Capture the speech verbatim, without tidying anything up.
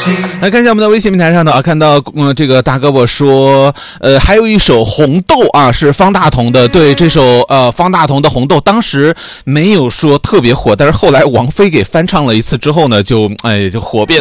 来看一下我们的微信平台上的啊，看到嗯这个大胳膊说，呃还有一首红豆啊是方大同的，对，这首呃方大同的红豆当时没有说特别火，但是后来王菲给翻唱了一次之后呢，就哎就火遍